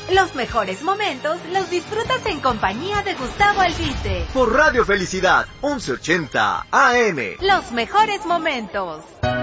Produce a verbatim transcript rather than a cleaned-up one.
Los mejores momentos los disfrutas en compañía de Gustavo Albite. Por Radio Felicidad, once ochenta A M. Los mejores momentos.